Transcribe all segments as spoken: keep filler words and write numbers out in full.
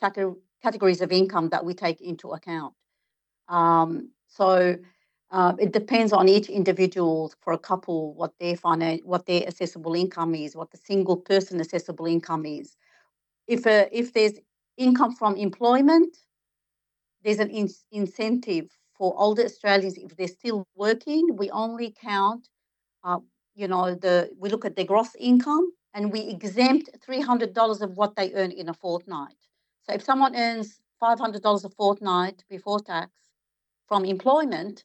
cate- categories of income that we take into account. Um, so uh, it depends on each individual. For a couple, what their finan- what their assessable income is, what the single person assessable income is. If a, if there's income from employment, there's an in- incentive for older Australians. If they're still working, we only count, uh, you know, the we look at their gross income and we exempt three hundred dollars of what they earn in a fortnight. So if someone earns five hundred dollars a fortnight before tax from employment,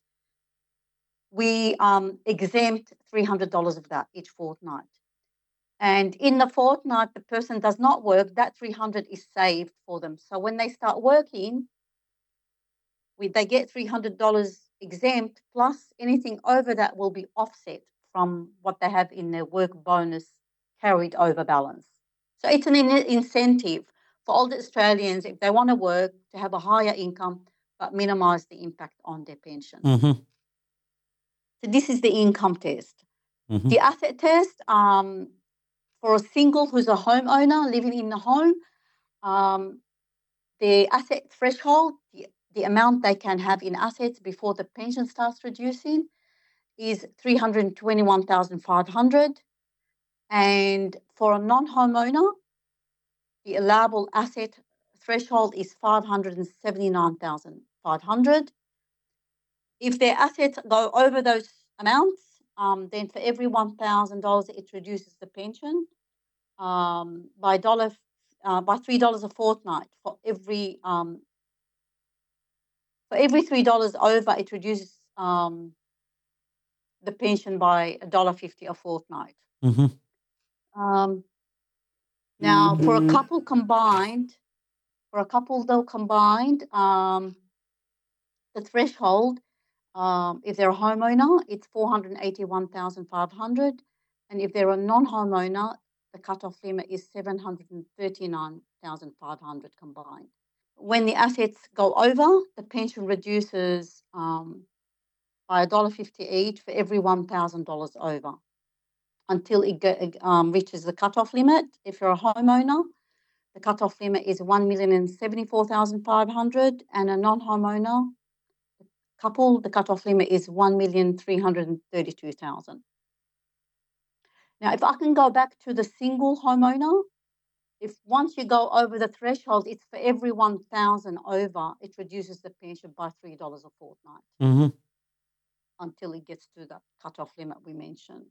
we um, exempt three hundred dollars of that each fortnight. And in the fortnight the person does not work, that three hundred dollars is saved for them. So when they start working, we, they get three hundred dollars exempt, plus anything over that will be offset from what they have in their work bonus carried over balance. So it's an in- incentive for all the Australians, if they want to work, to have a higher income but minimise the impact on their pension. Mm-hmm. So this is the income test. Mm-hmm. The asset test, um, for a single who's a homeowner living in the home, um, the asset threshold, the, the amount they can have in assets before the pension starts reducing, is three hundred twenty-one thousand five hundred dollars. And for a non-homeowner, the allowable asset threshold is five hundred seventy-nine thousand five hundred dollars. If their assets go over those amounts, um, then for every one thousand dollars, it reduces the pension um, by dollar uh, by three dollars a fortnight. For every um, for every three dollars over, it reduces um, the pension by a dollar fifty a fortnight. Mm-hmm. Um, now, for a couple combined, for a couple though combined, um, the threshold, um, if they're a homeowner, it's four hundred eighty-one thousand five hundred, and if they're a non-homeowner, the cutoff limit is seven hundred thirty-nine thousand five hundred combined. When the assets go over, the pension reduces um, by one dollar fifty each for every one thousand dollars over, until it go, um, reaches the cutoff limit. If you're a homeowner, the cutoff limit is one million seventy-four thousand five hundred, and a non-homeowner couple, the cutoff limit is one million three hundred thirty-two thousand. Now, if I can go back to the single homeowner, if once you go over the threshold, it's for every one thousand over, it reduces the pension by three dollars a fortnight. Mm-hmm. Until it gets to the cutoff limit we mentioned.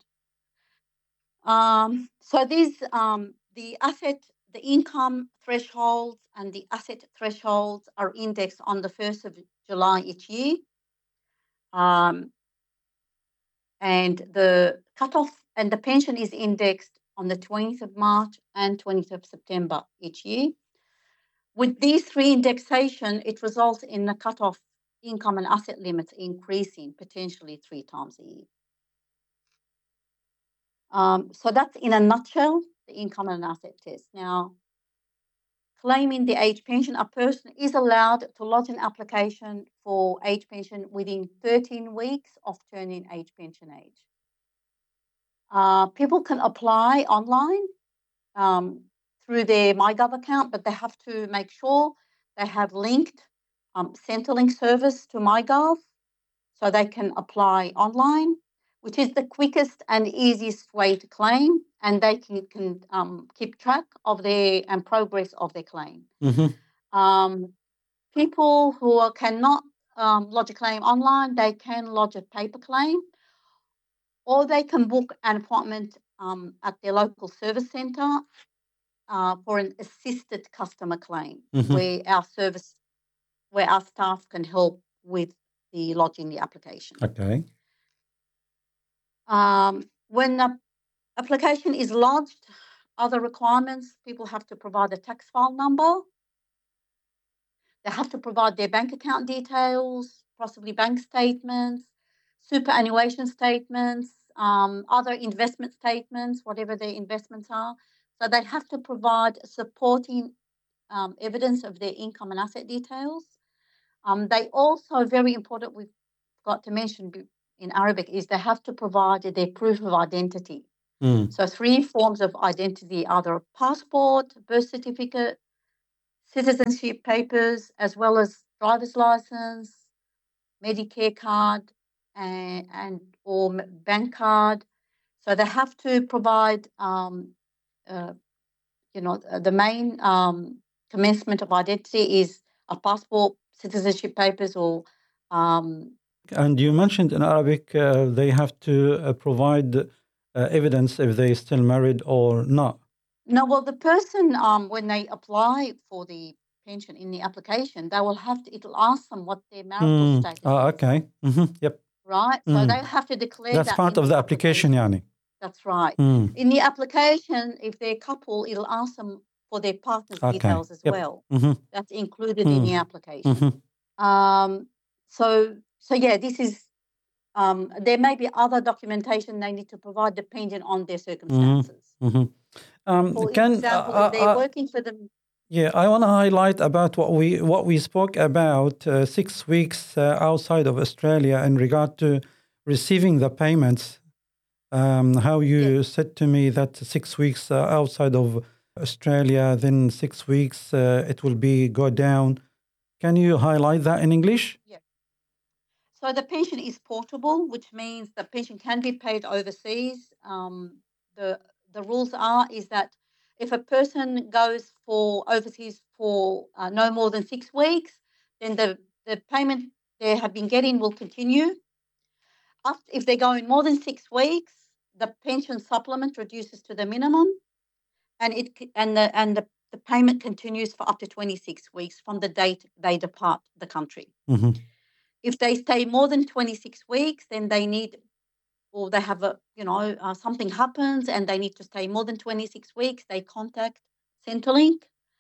Um, so these, um, the asset, the income thresholds and the asset thresholds are indexed on the first of July each year. Um, and the cutoff and the pension is indexed on the twentieth of March and twentieth of September each year. With these three indexation, it results in the cutoff income and asset limits increasing potentially three times a year. Um, so that's in a nutshell the income and asset test. Now, claiming the age pension, a person is allowed to lodge an application for age pension within thirteen weeks of turning age pension age. Uh, people can apply online um, through their MyGov account, but they have to make sure they have linked um, Centrelink service to MyGov so they can apply online, which is the quickest and easiest way to claim, and they can, can um, keep track of their and progress of their claim. Mm-hmm. Um, people who are, cannot um, lodge a claim online, they can lodge a paper claim, or they can book an appointment um, at their local service centre uh, for an assisted customer claim, Mm-hmm. where our service, where our staff can help with the lodging the application. Okay. Um, when the application is lodged, other requirements, people have to provide a tax file number. They have to provide their bank account details, possibly bank statements, superannuation statements, um, other investment statements, whatever their investments are. So they have to provide supporting um, evidence of their income and asset details. Um, they also, very important, we've got to mention in Arabic, is they have to provide their proof of identity. Mm. So three forms of identity, either a passport, birth certificate, citizenship papers, as well as driver's license, Medicare card, and, and or bank card. So they have to provide, um, uh, you know, the main um, commencement of identity is a passport, citizenship papers, or um, And you mentioned in Arabic uh, they have to uh, provide uh, evidence if they still married or not. No, well, the person, um, when they apply for the pension in the application, they will have to, it'll ask them what their marital Mm. status Ah, is. okay. Mm-hmm. Yep. Right? So Mm. they have to declare That's that part in of the the application, application. yani. That's right. Mm. In the application, if they're a couple, it'll ask them for their partner's Okay. details as Yep. well. Mm-hmm. That's included in Mm. the application. Mm-hmm. Um, so, so yeah, this is, um, there may be other documentation they need to provide depending on their circumstances. Mm-hmm. Um, For can example, uh, if they're uh, working for them. yeah, I want to highlight about what we what we spoke about uh, six weeks uh, outside of Australia in regard to receiving the payments. Um, how you Yes. said to me that six weeks uh, outside of Australia, then six weeks uh, it will be go down. Can you highlight that in English? Yeah. So the pension is portable, which means the pension can be paid overseas. Um, the the rules are is that if a person goes for overseas for uh, no more than six weeks, then the, the payment they have been getting will continue. After, if they're going more than six weeks, the pension supplement reduces to the minimum, and it and the and the, the payment continues for up to twenty-six weeks from the date they depart the country. Mm-hmm. If they stay more than twenty-six weeks, then they need, or they have a, you know, uh, something happens and they need to stay more than twenty-six weeks, they contact Centrelink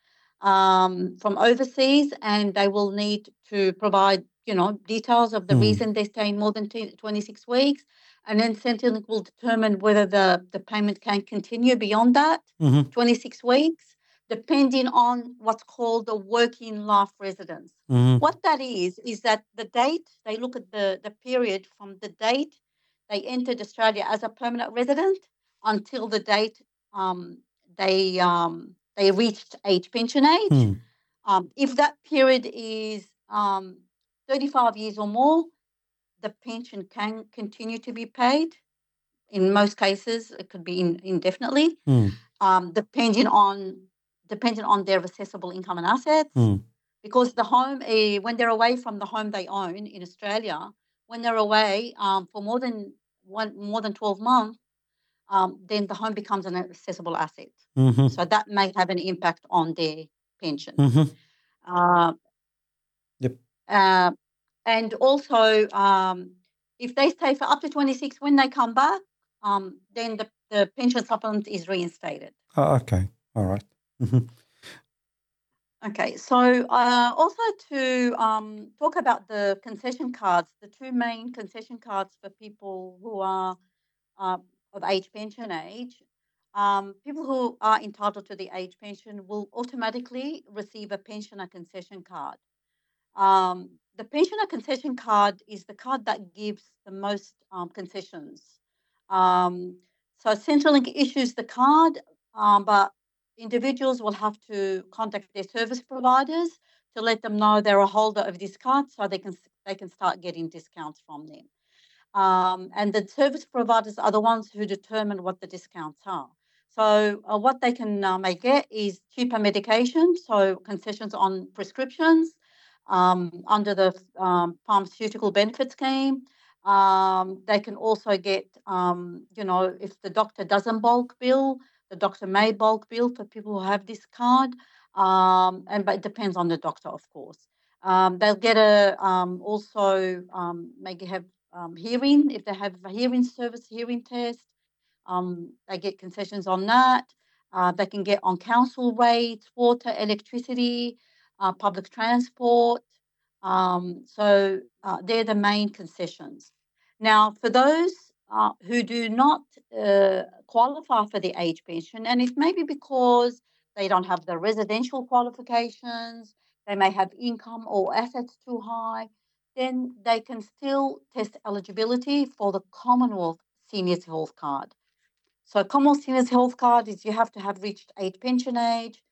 um, from overseas, and they will need to provide, you know, details of the Mm. reason they're staying more than twenty-six weeks. And then Centrelink will determine whether the, the payment can continue beyond that Mm-hmm. twenty-six weeks, depending on what's called the working life residence. Mm-hmm. What that is, is that the date, they look at the, the period from the date they entered Australia as a permanent resident until the date um, they um, they reached age pension age. Mm. Um, if that period is um, thirty-five years or more, the pension can continue to be paid. In most cases, it could be in, indefinitely, Mm. um, depending on depending on their assessable income and assets. Mm. Because the home, uh, when they're away from the home they own in Australia, when they're away um, for more than one more than twelve months, um, then the home becomes an accessible asset. Mm-hmm. So that may have an impact on their pension. Mm-hmm. Uh, Yep. uh, and also, um, if they stay for up to twenty-six, when they come back, um, then the, the pension supplement is reinstated. Ah, okay. All right. Mm-hmm. Okay, so uh, also to um, talk about the concession cards, the two main concession cards for people who are uh, of age pension age, um, people who are entitled to the age pension will automatically receive a pensioner concession card. Um, the pensioner concession card is the card that gives the most um, concessions. Um, so Centrelink issues the card, um, but individuals will have to contact their service providers to let them know they're a holder of this card, so they can they can start getting discounts from them. Um, and the service providers are the ones who determine what the discounts are. So uh, what they can uh, may get is cheaper medication, so concessions on prescriptions um, under the um, pharmaceutical benefit scheme. Um, they can also get, um, you know, if the doctor doesn't bulk bill, the doctor may bulk bill for people who have this card, um, and but it depends on the doctor, of course. Um, they'll get a um, also um, maybe have um, hearing if they have a hearing service, hearing test. Um, they get concessions on that. Uh, they can get on council rates, water, electricity, uh, public transport. Um, so uh, they're the main concessions. Now, for those uh, who do not uh, qualify for the age pension, and it may be because they don't have the residential qualifications, they may have income or assets too high, then they can still test eligibility for the Commonwealth Seniors Health Card. So Commonwealth Seniors Health Card is you have to have reached age pension age,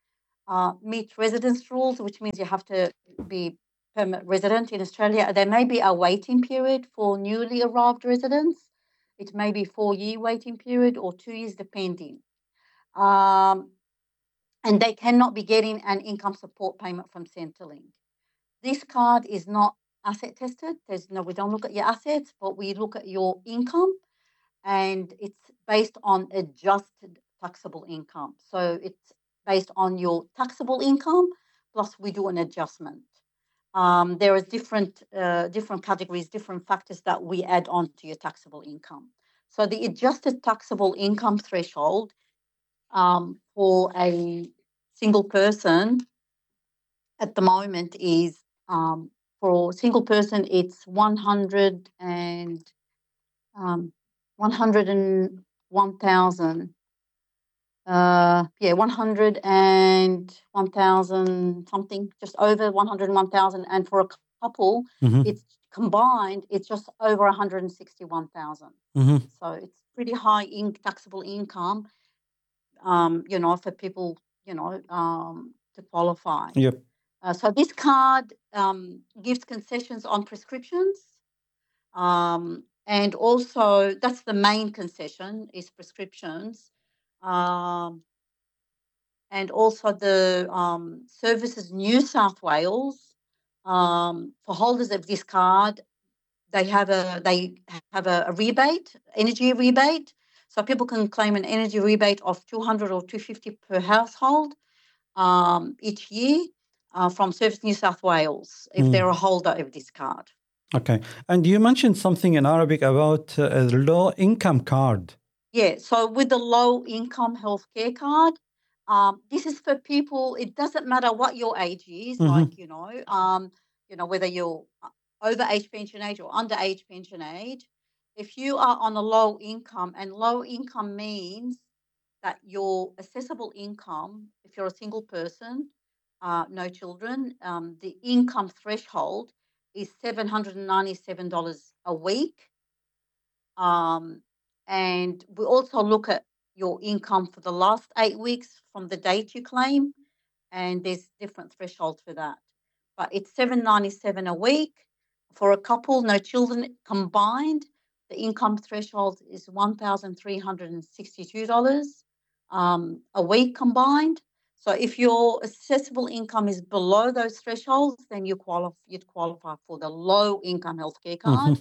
uh, meet residence rules, which means you have to be permanent resident in Australia. There may be a waiting period for newly arrived residents. It may be four-year waiting period or two years, depending. Um, and they cannot be getting an income support payment from Centrelink. This card is not asset tested. There's no, we don't look at your assets, but we look at your income, and it's based on adjusted taxable income. So it's based on your taxable income, plus we do an adjustment. Um, there are different uh, different categories, different factors that we add on to your taxable income. So the adjusted taxable income threshold um, for a single person at the moment is um, for a single person it's one hundred and um, one hundred one thousand. Uh, yeah, one hundred one thousand something, just over one hundred one thousand, and for a couple, Mm-hmm. it's combined, it's just over one hundred sixty-one thousand. Mm-hmm. So it's pretty high in taxable income, um, you know, for people, you know, um, to qualify. Yep. Uh, so this card um, gives concessions on prescriptions, um, and also that's the main concession is prescriptions. Um, and also the um, Services New South Wales, um, for holders of this card, they have a they have a, a rebate, energy rebate. So people can claim an energy rebate of two hundred or two hundred fifty per household um, each year uh, from Services New South Wales if Mm. they're a holder of this card. Okay. And you mentioned something in Arabic about uh, a low income card. Yeah, so with the low income healthcare card, um, this is for people, it doesn't matter what your age is, Mhm. like, you know, um, you know, whether you're over age pension age or under age pension age. If you are on a low income, and low income means that your accessible income, if you're a single person, uh, no children, um, the income threshold is seven hundred ninety-seven dollars a week. Um, and we also look at your income for the last eight weeks from the date you claim, and there's different thresholds for that. But it's seven hundred ninety-seven dollars a week. For a couple, no children combined, the income threshold is one thousand three hundred sixty-two dollars um, a week combined. So if your accessible income is below those thresholds, then you qualify, you'd qualify for the low income healthcare card.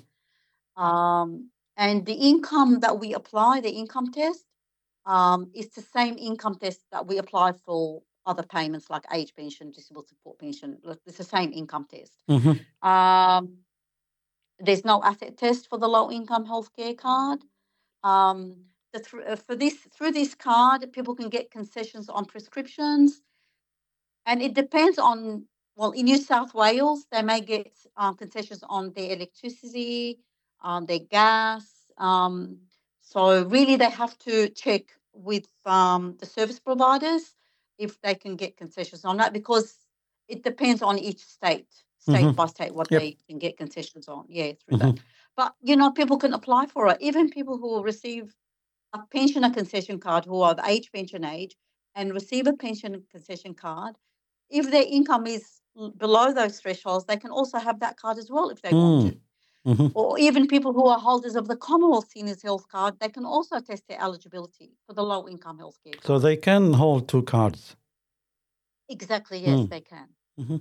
Um, and the income that we apply, the income test, um, is the same income test that we apply for other payments like age pension, disability support pension. Look, it's the same income test. Mhm. Um, there's no asset test for the low income healthcare card. Um, the th- uh, for this through this card, people can get concessions on prescriptions, and it depends on. Well, in New South Wales, they may get um, concessions on their electricity, on their gas. Um, so really, they have to check with um, the service providers if they can get concessions on that, because it depends on each state, state Mhm. by state, what Yep. they can get concessions on. Yeah, through Mhm. that. But you know, people can apply for it. Even people who will receive a pensioner concession card, who are of age pension age, and receive a pension concession card, if their income is l- below those thresholds, they can also have that card as well if they want Mm. to. Mhm. Or even people who are holders of the Commonwealth Seniors Health Card, they can also test their eligibility for the low income healthcare card. So they can hold two cards. Exactly, yes, Mm. they can. Mhm.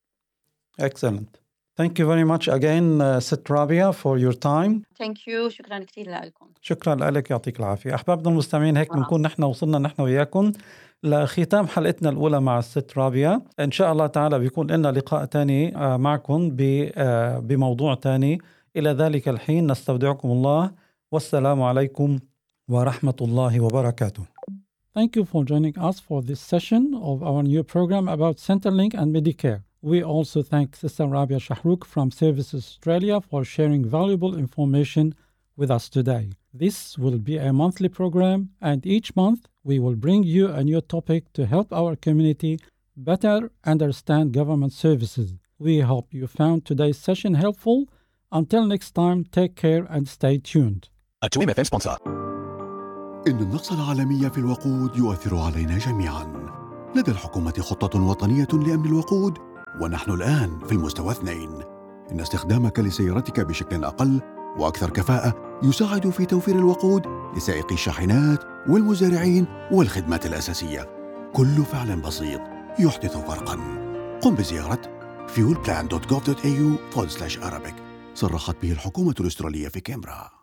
Excellent. Thank you very much again, uh, ست Rabia, for your time. Thank you. شكرا كثير لكم. شكرا لك، يعطيك العافية. أحبابنا المستمعين، هيك آه. بنكون نحن وصلنا نحن وياكم لختام حلقتنا الأولى مع الست رابية. إن شاء الله تعالى بيكون لنا لقاء تاني آه، معكم ب- آه، بموضوع تاني. إلى ذلك الحين نستودعكم الله، والسلام عليكم ورحمة الله وبركاته. Thank you for joining us for this session of our new program about Centrelink and Medicare. We also thank Sister Rabia Shahrouk from Services Australia for sharing valuable information with us today. This will be a monthly program, and each month we will bring you a new topic to help our community better understand government services. We hope you found today's session helpful. Until next time, take care and stay tuned. A two M F M sponsor. إن النقص العالمي في الوقود يؤثر علينا جميعاً. لدى الحكومة خطة وطنية لأمن الوقود، ونحن الآن في المستوى اثنين. إن استخدامك لسيارتك بشكل أقل وأكثر كفاءة يساعد في توفير الوقود لسائقي الشاحنات والمزارعين والخدمات الأساسية. كل فعل بسيط يحدث فرقاً. قم بزيارة fuelplan دوت جوف دوت إيه يو سلاش أرابيك. صرحت به الحكومة الأسترالية في كامبرا.